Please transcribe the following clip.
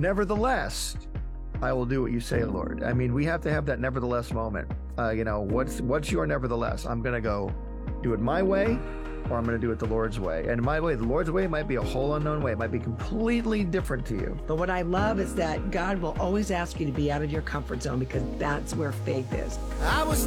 Nevertheless, I will do what you say, Lord. I mean, we have to have that nevertheless moment. What's your nevertheless? I'm going to go do it my way, or I'm going to do it the Lord's way. And my way, the Lord's way might be a whole unknown way. It might be completely different to you. But what I love is that God will always ask you to be out of your comfort zone, because that's where faith is. I was